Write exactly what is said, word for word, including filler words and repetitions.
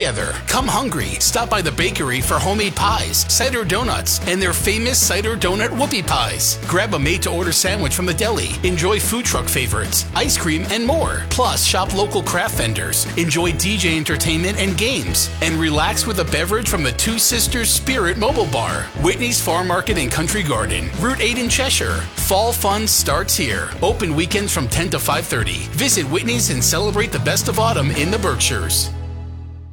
together. Come hungry. Stop by the bakery for homemade pies, cider donuts, and their famous cider donut whoopie pies. Grab a made-to-order sandwich from the deli. Enjoy food truck favorites, ice cream, and more. Plus, shop local craft vendors. Enjoy D J entertainment and games. And relax with a beverage from the Two Sisters Spirit Mobile Bar. Whitney's Farm Market and Country Garden, Route eight in Cheshire. Fall fun starts here. Open weekends from ten to five thirty. Visit Whitney's and celebrate the best of autumn in the Berkshires.